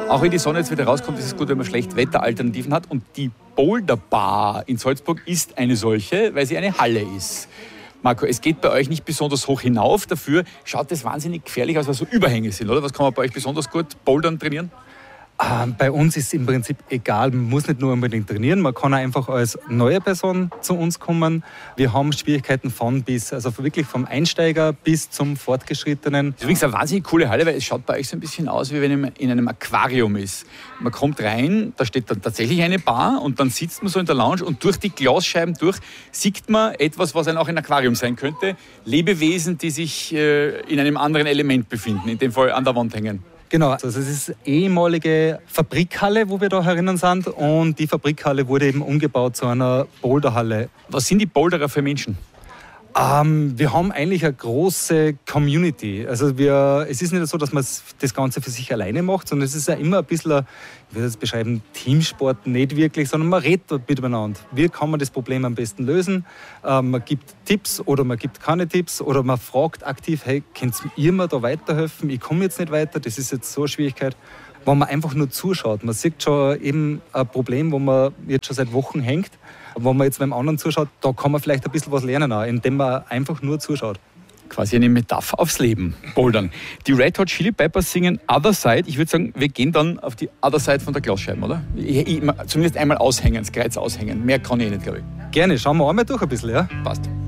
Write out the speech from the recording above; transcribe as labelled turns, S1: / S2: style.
S1: Auch wenn die Sonne jetzt wieder rauskommt, ist es gut, wenn man schlecht Wetteralternativen hat. Und die Boulder Bar in Salzburg ist eine solche, weil sie eine Halle ist. Marco, es geht bei euch nicht besonders hoch hinauf. Dafür schaut es wahnsinnig gefährlich aus, weil so Überhänge sind, oder? Was kann man bei euch besonders gut bouldern trainieren?
S2: Bei uns ist es im Prinzip egal, man muss nicht nur unbedingt trainieren, man kann auch einfach als neue Person zu uns kommen. Wir haben Schwierigkeiten von bis, also wirklich vom Einsteiger bis zum Fortgeschrittenen.
S1: Das ist übrigens eine wahnsinnig coole Halle, weil es schaut bei euch so ein bisschen aus, wie wenn man in einem Aquarium ist. Man kommt rein, da steht dann tatsächlich eine Bar und dann sitzt man so in der Lounge und durch die Glasscheiben durch sieht man etwas, was auch ein Aquarium sein könnte. Lebewesen, die sich in einem anderen Element befinden, in dem Fall an der Wand hängen.
S2: Genau, also es ist eine ehemalige Fabrikhalle, wo wir da herinnen sind, und die Fabrikhalle wurde eben umgebaut zu einer Boulderhalle.
S1: Was sind die Boulderer für Menschen?
S2: Wir haben eigentlich eine große Community. Also es ist nicht so, dass man das Ganze für sich alleine macht, sondern es ist ja immer ein bisschen, ich würde es beschreiben, Teamsport nicht wirklich, sondern man redet miteinander. Wie kann man das Problem am besten lösen? Man gibt Tipps oder man gibt keine Tipps oder man fragt aktiv, hey, könnt ihr mir da weiterhelfen? Ich komme jetzt nicht weiter, das ist jetzt so eine Schwierigkeit. Wenn man einfach nur zuschaut, man sieht schon eben ein Problem, wo man jetzt schon seit Wochen hängt. Wenn man jetzt beim anderen zuschaut, da kann man vielleicht ein bisschen was lernen, auch, indem man einfach nur zuschaut.
S1: Quasi eine Metapher aufs Leben, Bouldern. Die Red Hot Chili Peppers singen Other Side. Ich würde sagen, wir gehen dann auf die Other Side von der Glasscheibe, oder? Zumindest einmal aushängen, das Kreuz aushängen. Mehr kann ich nicht, glaube ich.
S2: Gerne, schauen wir einmal durch ein bisschen, ja?
S1: Passt.